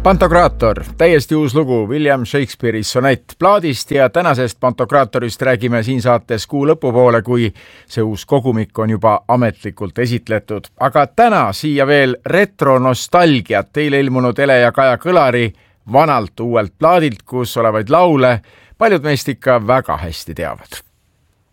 Pantokraator, täiesti uus lugu William Shakespeare'i sonett plaadist ja tänasest Pantokraatorist räägime siin saates kuu lõpupoole, kui see uus kogumik on juba ametlikult esitletud. Aga täna siia veel retronostalgiat teile ilmunud Ele ja Kaja Kõlari vanalt uuelt plaadilt, kus olevaid laule paljud meist ikka väga hästi teavad.